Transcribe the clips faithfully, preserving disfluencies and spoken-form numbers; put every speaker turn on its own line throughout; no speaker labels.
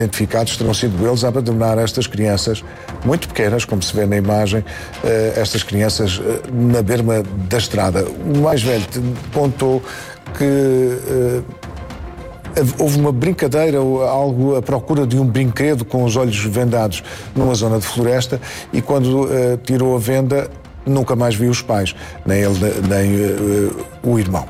identificados terão sido eles a abandonar estas crianças muito pequenas, como se vê na imagem, estas crianças na berma da estrada. O mais velho contou que houve uma brincadeira, algo à procura de um brinquedo com os olhos vendados numa zona de floresta, e quando tirou a venda nunca mais viu os pais, nem ele nem o irmão.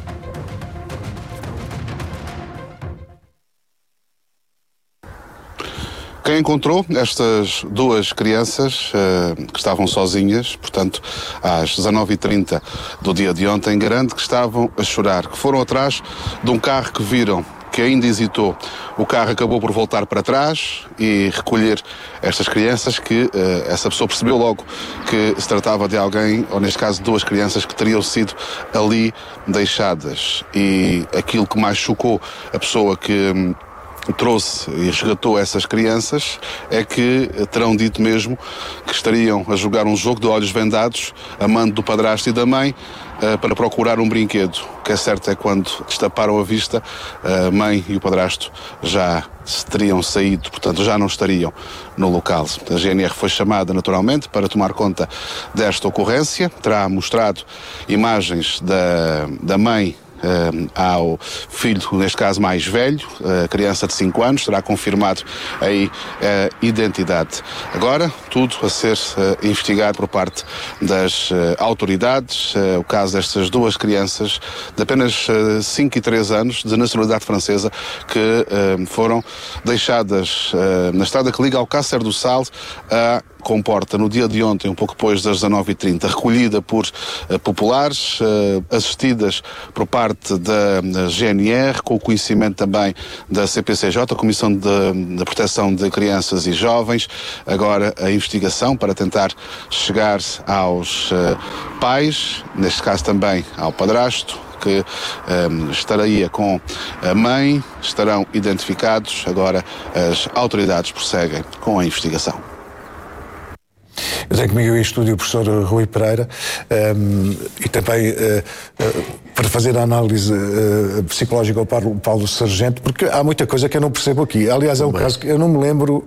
Quem encontrou estas duas crianças uh, que estavam sozinhas, portanto, às dezanove e trinta do dia de ontem, garante que estavam a chorar, que foram atrás de um carro que viram, que ainda hesitou. O carro acabou por voltar para trás e recolher estas crianças, que uh, essa pessoa percebeu logo que se tratava de alguém, ou neste caso duas crianças, que teriam sido ali deixadas. E aquilo que mais chocou a pessoa que um, trouxe e resgatou essas crianças é que terão dito mesmo que estariam a jogar um jogo de olhos vendados, a mando do padrasto e da mãe, uh, para procurar um brinquedo. O que é certo é que quando destaparam a vista, a mãe e o padrasto já teriam saído, portanto já não estariam no local. A G N R foi chamada naturalmente para tomar conta desta ocorrência, terá mostrado imagens da, da mãe Uh, ao filho, neste caso mais velho, uh, criança de cinco anos, terá confirmado aí a uh, identidade. Agora, tudo a ser uh, investigado por parte das uh, autoridades. Uh, o caso destas duas crianças de apenas uh, cinco e três anos, de nacionalidade francesa, que uh, foram deixadas uh, na estrada que liga ao Cácer do Sal a Comporta no dia de ontem, um pouco depois das dezanove e trinta, recolhida por uh, populares, uh, assistidas por parte da, da G N R, com o conhecimento também da C P C J, a Comissão de, de Proteção de Crianças e Jovens. Agora a investigação para tentar chegar aos uh, pais, neste caso também ao padrasto, que um, estaria com a mãe, estarão identificados. Agora as autoridades prosseguem com a investigação.
Eu tenho comigo em estúdio o professor Rui Pereira um, e também uh, uh, para fazer a análise uh, psicológica ao Paulo, Paulo Sargento, porque há muita coisa que eu não percebo aqui. Aliás, é um Bem. caso que eu não me lembro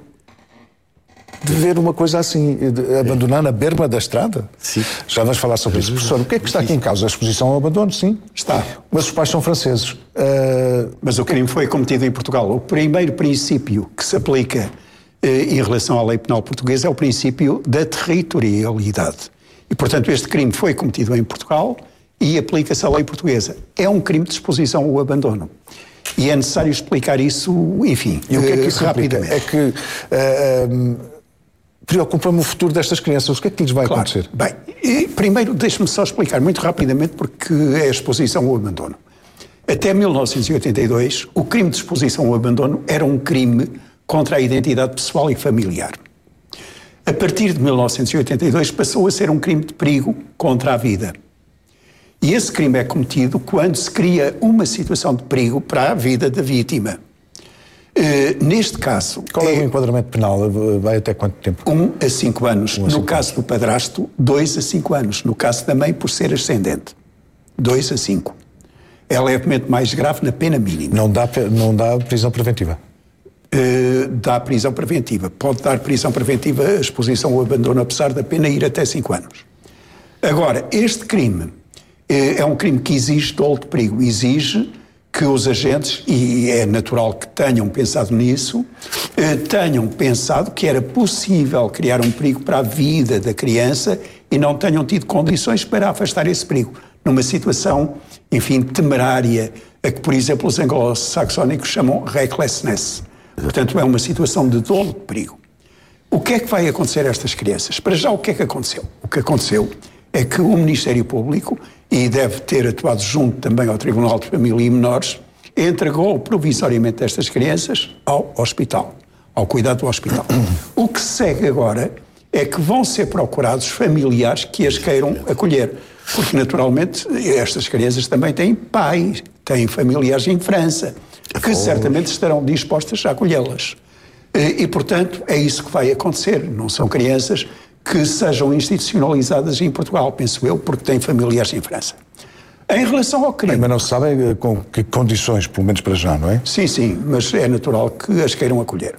de ver uma coisa assim, de abandonar na berma da estrada. Sim. Já vamos falar sobre isso. Professor, o que é que está aqui em causa? A exposição ao abandono, sim.
Está.
Mas os pais são franceses. Uh,
Mas o crime foi cometido em Portugal. O primeiro princípio que se aplica em relação à lei penal portuguesa é o princípio da territorialidade. E, portanto, este crime foi cometido em Portugal e aplica-se à lei portuguesa. É um crime de exposição ao abandono. E é necessário explicar isso, enfim,
e o que é que isso
rapidamente.
É que uh, um, preocupa-me o futuro destas crianças. O que é que lhes vai
claro.
acontecer?
Bem, e, primeiro deixe-me só explicar muito rapidamente porque é a exposição ao abandono. Até mil novecentos e oitenta e dois, o crime de exposição ao abandono era um crime contra a identidade pessoal e familiar. A partir de mil novecentos e oitenta e dois passou a ser um crime de perigo contra a vida. E esse crime é cometido quando se cria uma situação de perigo para a vida da vítima. Uh, neste caso...
Qual é, é o enquadramento penal? Vai até quanto tempo?
Um a cinco anos. Um a cinco no caso anos. do padrasto, dois a cinco anos. No caso da mãe, por ser ascendente. Dois a cinco. É levemente mais grave na pena mínima.
Não dá, não dá prisão preventiva?
Uh, dá prisão preventiva. Pode dar prisão preventiva a exposição ao abandono, apesar da pena ir até cinco anos. Agora, este crime uh, é um crime que exige dolo de perigo. Exige que os agentes, e é natural que tenham pensado nisso, uh, tenham pensado que era possível criar um perigo para a vida da criança e não tenham tido condições para afastar esse perigo. Numa situação, enfim, temerária, a que, por exemplo, os anglo-saxónicos chamam recklessness. Portanto, é uma situação de dolo de perigo. O que é que vai acontecer a estas crianças? Para já, o que é que aconteceu? O que aconteceu é que o Ministério Público, e deve ter atuado junto também ao Tribunal de Família e Menores, entregou provisoriamente estas crianças ao hospital, ao cuidado do hospital. O que segue agora é que vão ser procurados familiares que as queiram acolher, porque naturalmente estas crianças também têm pais, têm familiares em França, que certamente estarão dispostas a acolhê-las. E, portanto, é isso que vai acontecer. Não são crianças que sejam institucionalizadas em Portugal, penso eu, porque têm familiares em França. Em relação ao crime...
Bem, mas não se sabem com que condições, pelo menos para já, não é?
Sim, sim, mas é natural que as queiram acolher.